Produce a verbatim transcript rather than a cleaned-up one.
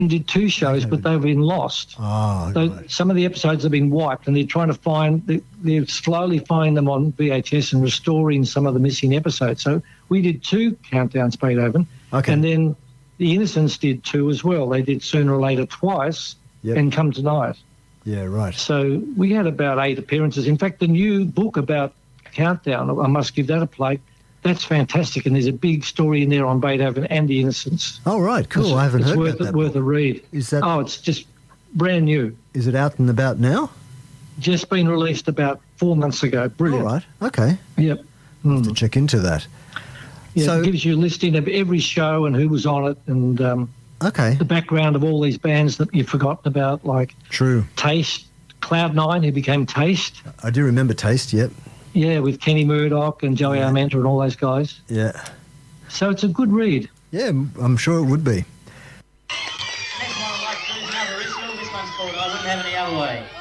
did two shows, but they've been lost. Oh, so right. some of the episodes have been wiped, and they're trying to find, they- they're slowly finding them on V H S and restoring some of the missing episodes. So we did two Countdowns Beethoven, Okay. and then the Innocents did two as well. They did Sooner or Later twice, Yep. and Come Tonight. Yeah, right. So we had about eight appearances. In fact, the new book about Countdown, I must give that a play. That's fantastic, and there's a big story in there on Beethoven and the Innocents. Oh, right, cool. It's, I haven't it's heard worth about that. worth a read. Is that- Oh, it's just brand new. Is it out and about now? Just been released about four months ago. Brilliant. All right, okay. Yep. Have to check into that. Yeah, So- it gives you a listing of every show and who was on it, and um, Okay, the background of all these bands that you've forgotten about, like true. Taste, Cloud Nine, who became Taste. I do remember Taste, yep. Yeah, with Kenny Murdoch and Joey Armenta and all those guys. Yeah. So it's a good read. Yeah, m- I'm sure it would be. Next one I'd like to do is another original. This one's called I Wouldn't Have It Any Other Way.